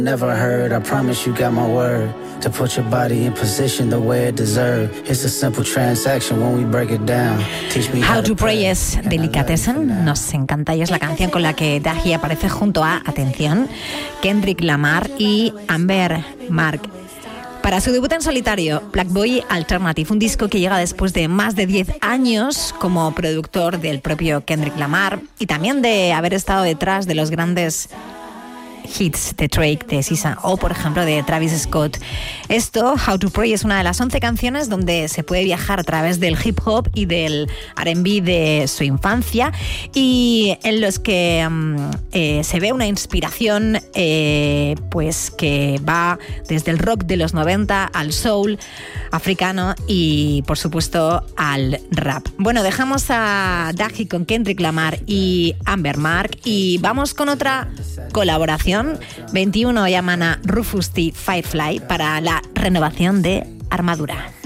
Never heard, I promise you got my word. To put your body in position the way it deserves. It's a simple transaction when we break it down. Teach me How to Pray es Delicatessen, nos encanta y es la canción con la que Dahi aparece junto a, atención, Kendrick Lamar y Amber Mark. Para su debut en solitario, Black Boy Alternative, un disco que llega después de más de 10 años como productor del propio Kendrick Lamar y también de haber estado detrás de los grandes hits de Drake, de SZA o, por ejemplo, de Travis Scott. Esto, How to Pray, es una de las 11 canciones donde se puede viajar a través del hip hop y del R&B de su infancia y en los que se ve una inspiración pues que va desde el rock de los 90 al soul africano y, por supuesto, al rap. Bueno, dejamos a Dahi con Kendrick Lamar y Amber Mark y vamos con otra colaboración. 21 llaman a Rufus T. Firefly para la renovación de Armadura.